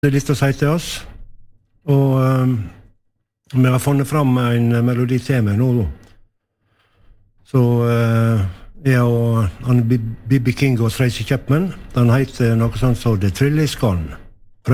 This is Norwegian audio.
Det er litt å si til oss, og vi har funnet fram en melodi til meg nå. Så jeg og B.B. King og Tracy Chapman, den heter noe sånt som The Thrill Is Gone.